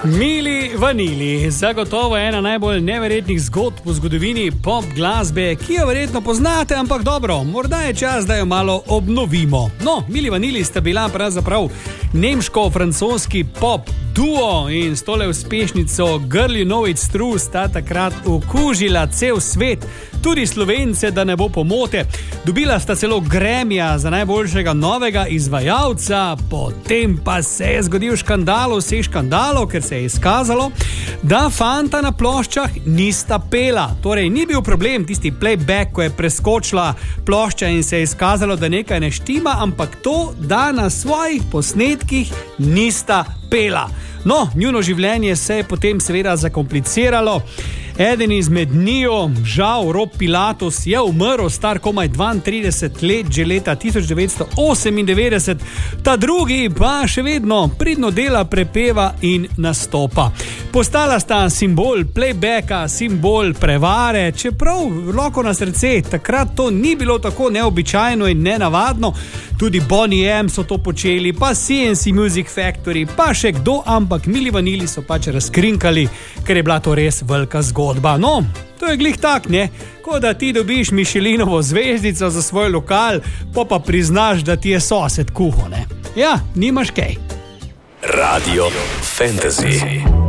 Mili Vanili, zagotovo ena najbolj neverjetnih zgodb v zgodovini pop glasbe, ki jo verjetno poznate, ampak dobro, morda je čas, da jo malo obnovimo. No, Mili Vanili sta bila pravzaprav nemško-francoski pop duo in s tole uspešnico Girl You Know It's True sta takrat okužila cel svet, tudi Slovence, da ne bo pomote. Dobila sta celo Grammyja za najboljšega novega izvajalca, potem pa se je zgodil škandal vseh škandalov, ker se je izkazalo, da fanta na ploščah nista pela. Torej, ni bil problem tisti playback, ko je preskočila plošča in se je izkazalo, da nekaj ne štima, ampak to, da na svojih posnetkih nista pela. No, njuno življenje se je potem seveda zakompliciralo. Eden izmed njiju, žal Rob Pilatus, je umrl star komaj 32 let, že leta 1998, ta drugi pa še vedno pridno dela, prepeva in nastopa. Postala sta simbol playbacka, simbol prevare, čeprav roko na srce, takrat to ni bilo tako neobičajno in nenavadno. Tudi Bonnie M so to počeli, pa CNC Music Factory, pa še kdo, ampak Mili Vanili so pač razkrinkali, ker je bila to res velika zgodba. No, to je glih tak, ne? Ko da ti dobiš Michelinovo zvezdico za svoj lokal, pa priznaš, da ti je sosed kuho, ne? Ja, nimaš kaj. Radio Fantasy.